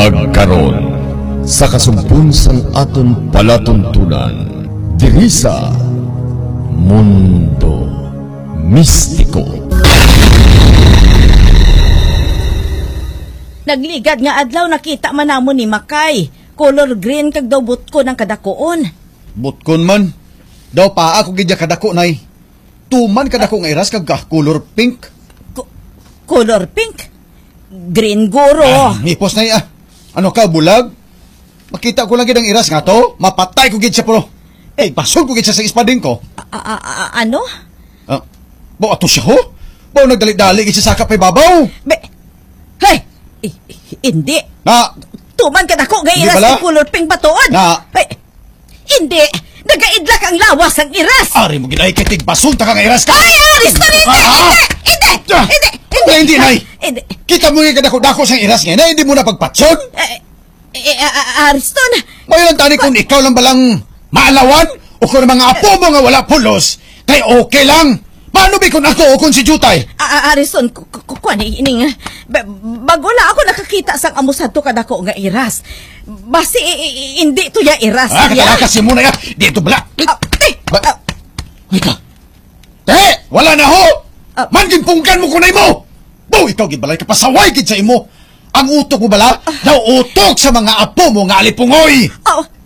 Nagkaroon sa kasumpon sang aton palatuntunan diri sa Mundo Mistiko. Nagligad nga adlaw nakita man namo ni Makay. Color green kag daw butkon ang kadakoon. Butkon man. Daw pa ako gidya kadako nay. Tuman kadako nga iras kag color pink. Color pink? Green guro. Hipos na Ano ka, bulag? Makita ko lang gid ang iras nga to. Mapatay ko gid siya pro. Basol ko gid siya sa ispading ko. Ano? Bo ato siya ho? Bo nagdali-dali gid siya sa kapay babaw. Hey! Hindi. Tuman ka dako nga iras ng color pink batuon. Hindi. Nagaidlak ang lawas ang iras. Ari mo gid ay kitig basunta ka nga iras ka. Ay, Ariston, Hindi, nay. Kita mo nga kadako-dako sang iras nga, hindi mo na pagpatson? Ariston. May lang tani kung ikaw lang balang maalawan o kung mga apo mo nga wala pulos, kay okay lang. Paano ba kung ako o kung si Jutay? Ariston, kuwan ining. Bago na ako nakakita sang amusan to kadako nga iras. Basi, hindi to ya iras. Katalakas mo na ya. Dito bala. Ika. Wala na ho. Manginpungkan mo kunay mo. Bo, ikaw gibalay ka pasaway gid sa imo. Ang utok mo bala, daw utok sa mga apo mo nga alipungoy.